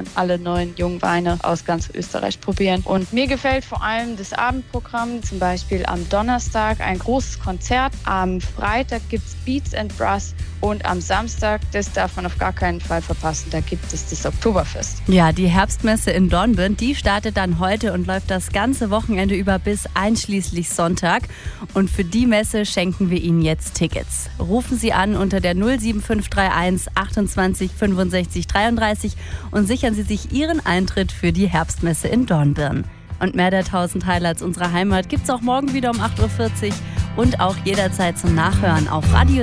man alle neuen jungen Weine aus ganz Österreich probieren. Und mir gefällt vor allem das Abendprogramm, zum Beispiel am Donnerstag ein großes Konzert, am Freitag gibt es Beats and Brass und am Samstag, das darf man auf gar keinen Fall verpassen, da gibt es das Oktoberfest. Ja, die Herbstmesse in Dornbirn, die startet dann heute und läuft das ganze Wochenende über bis einschließlich Sonntag. Und für die Messe schenken wir Ihnen jetzt Tickets. Rufen Sie an unter der 07531 28 65 33 und sichern Sie sich Ihren Eintritt für die Herbstmesse in Dornbirn. Und mehr der 1000 Highlights unserer Heimat gibt's auch morgen wieder um 8.40 Uhr und auch jederzeit zum Nachhören auf Radio